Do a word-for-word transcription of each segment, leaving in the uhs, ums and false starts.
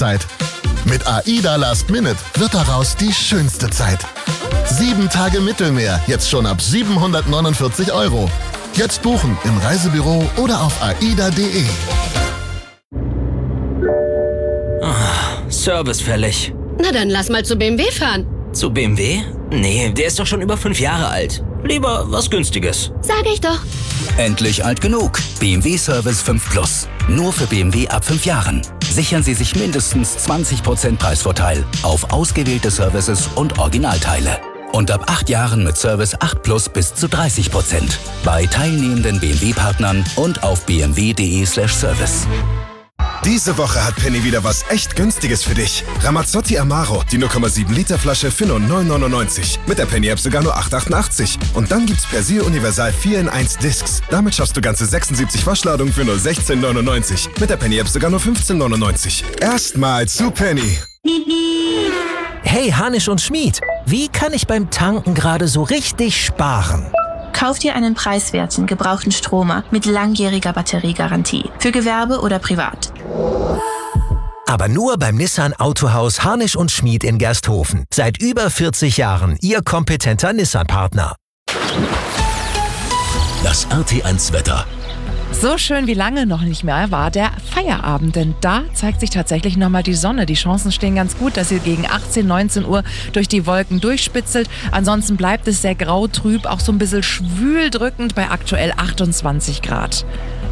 Zeit. Mit AIDA Last Minute wird daraus die schönste Zeit. Sieben Tage Mittelmeer, jetzt schon ab siebenhundertneunundvierzig Euro. Jetzt buchen im Reisebüro oder auf aida punkt de. Oh, Service fällig. Na dann lass mal zu B M W fahren. Zu B M W? Nee, der ist doch schon über fünf Jahre alt. Lieber was Günstiges. Sag ich doch. Endlich alt genug. B M W Service fünf Plus. Nur für B M W ab fünf Jahren. Sichern Sie sich mindestens zwanzig Prozent Preisvorteil auf ausgewählte Services und Originalteile. Und ab acht Jahren mit Service acht Plus bis zu dreißig Prozent. Bei teilnehmenden B M W-Partnern und auf b m w punkt de slash service. Diese Woche hat Penny wieder was echt Günstiges für dich. Ramazzotti Amaro, die null Komma sieben Liter Flasche für nur neun neunundneunzig. Mit der Penny-App sogar nur acht achtundachtzig. Und dann gibt's Persil Universal vier in eins Discs. Damit schaffst du ganze sechsundsiebzig Waschladungen für nur sechzehn neunundneunzig. Mit der Penny-App sogar nur fünfzehn neunundneunzig. Erstmal zu Penny. Hey, Hanisch und Schmied, wie kann ich beim Tanken gerade so richtig sparen? Kauf dir einen preiswerten, gebrauchten Stromer mit langjähriger Batteriegarantie. Für Gewerbe oder privat. Aber nur beim Nissan Autohaus Harnisch und Schmied in Gersthofen. Seit über vierzig Jahren Ihr kompetenter Nissan-Partner. Das R T eins Wetter. So schön wie lange noch nicht mehr war der Feierabend, denn da zeigt sich tatsächlich nochmal die Sonne. Die Chancen stehen ganz gut, dass sie gegen achtzehn, neunzehn Uhr durch die Wolken durchspitzelt. Ansonsten bleibt es sehr grau, trüb, auch so ein bisschen schwül drückend bei aktuell achtundzwanzig Grad.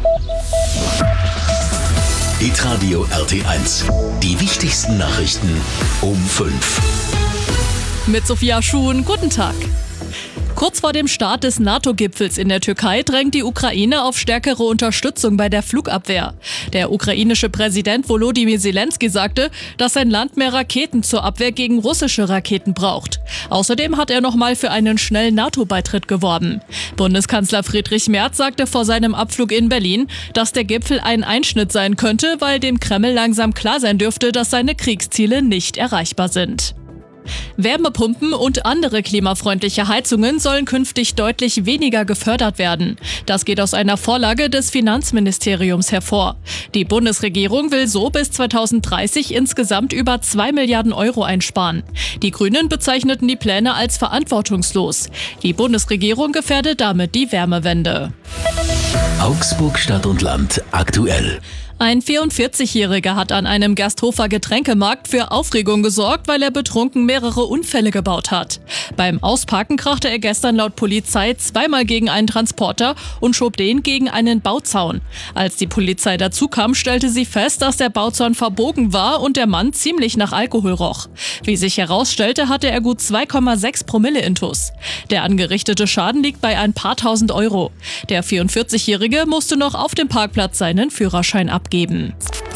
Hitradio R T eins. Die wichtigsten Nachrichten um fünf. Mit Sophia Schuhn, guten Tag. Kurz vor dem Start des NATO-Gipfels in der Türkei drängt die Ukraine auf stärkere Unterstützung bei der Flugabwehr. Der ukrainische Präsident Volodymyr Zelensky sagte, dass sein Land mehr Raketen zur Abwehr gegen russische Raketen braucht. Außerdem hat er nochmal für einen schnellen NATO-Beitritt geworben. Bundeskanzler Friedrich Merz sagte vor seinem Abflug in Berlin, dass der Gipfel ein Einschnitt sein könnte, weil dem Kreml langsam klar sein dürfte, dass seine Kriegsziele nicht erreichbar sind. Wärmepumpen und andere klimafreundliche Heizungen sollen künftig deutlich weniger gefördert werden. Das geht aus einer Vorlage des Finanzministeriums hervor. Die Bundesregierung will so bis zweitausenddreißig insgesamt über zwei Milliarden Euro einsparen. Die Grünen bezeichneten die Pläne als verantwortungslos. Die Bundesregierung gefährde damit die Wärmewende. Augsburg Stadt und Land aktuell. Ein vierundvierzigjähriger hat an einem Gersthofer Getränkemarkt für Aufregung gesorgt, weil er betrunken mehrere Unfälle gebaut hat. Beim Ausparken krachte er gestern laut Polizei zweimal gegen einen Transporter und schob den gegen einen Bauzaun. Als die Polizei dazukam, stellte sie fest, dass der Bauzaun verbogen war und der Mann ziemlich nach Alkohol roch. Wie sich herausstellte, hatte er gut zwei Komma sechs Promille Intus. Der angerichtete Schaden liegt bei ein paar tausend Euro. Der vierundvierzigjährige musste noch auf dem Parkplatz seinen Führerschein abgeben. Geben.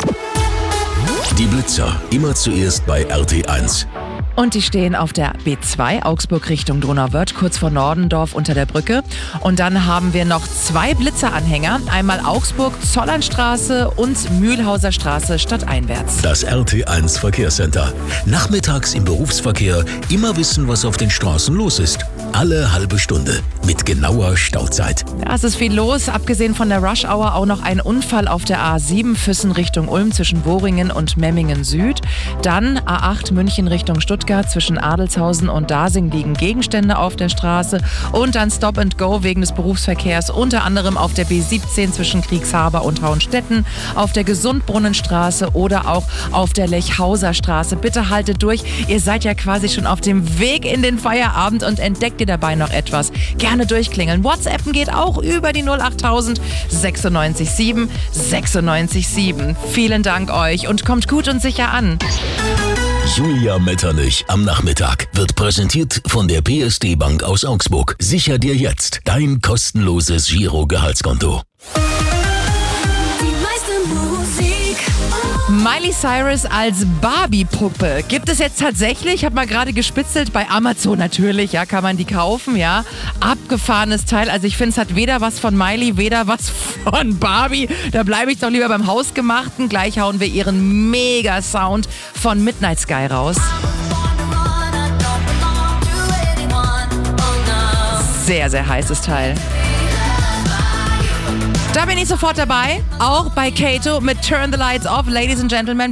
Die Blitzer, immer zuerst bei R T eins. Und die stehen auf der B zwei, Augsburg Richtung Donauwörth, kurz vor Nordendorf unter der Brücke. Und dann haben wir noch zwei Blitzeranhänger. Einmal Augsburg, Zollernstraße und Mühlhauser Straße stadteinwärts. Das R T eins Verkehrscenter. Nachmittags im Berufsverkehr immer wissen, was auf den Straßen los ist. Alle halbe Stunde mit genauer Stauzeit. Ja, es ist viel los. Abgesehen von der Rush Hour auch noch ein Unfall auf der A sieben Füssen Richtung Ulm zwischen Woringen und Memmingen Süd. Dann A acht München Richtung Stuttgart. Zwischen Adelshausen und Dasing liegen Gegenstände auf der Straße. Und dann Stop and Go wegen des Berufsverkehrs, unter anderem auf der B siebzehn zwischen Kriegshaber und Hauenstetten, auf der Gesundbrunnenstraße oder auch auf der Lechhauser Straße. Bitte haltet durch. Ihr seid ja quasi schon auf dem Weg in den Feierabend und entdeckt ihr dabei noch etwas. Gerne durchklingeln. WhatsAppen geht auch über die null achttausend sechsundneunzig sieben sechsundneunzig sieben. Vielen Dank euch und kommt gut und sicher an. Julia Metternich am Nachmittag wird präsentiert von der P S D Bank aus Augsburg. Sicher dir jetzt dein kostenloses Giro-Gehaltskonto. Miley Cyrus als Barbie-Puppe gibt es jetzt tatsächlich. Ich habe mal gerade gespitzelt bei Amazon natürlich. Ja, kann man die kaufen, ja. Abgefahrenes Teil. Also ich finde, es hat weder was von Miley, weder was von Barbie. Da bleibe ich doch lieber beim Hausgemachten. Gleich hauen wir ihren Mega-Sound von Midnight Sky raus. Sehr, sehr heißes Teil. Da bin ich sofort dabei. Auch bei Kato mit Turn the Lights Off, Ladies and Gentlemen.